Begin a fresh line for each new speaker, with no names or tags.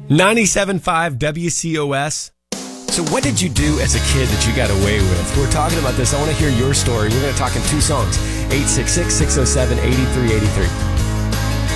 97.5 WCOS. So what did you do as a kid that you got away with? We're talking about this. I want to hear your story. We're going to talk in two songs. 866-607-8383.